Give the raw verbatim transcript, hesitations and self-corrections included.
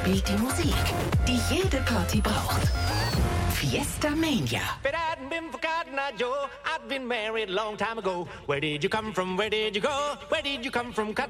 spielt die Musik, die jede Party braucht. Fiesta Mania. If it hadn't been for Cotton Eye Joe, I'd been married a long time ago. Where did you come from? Where did you go? Where did you come from, Cotton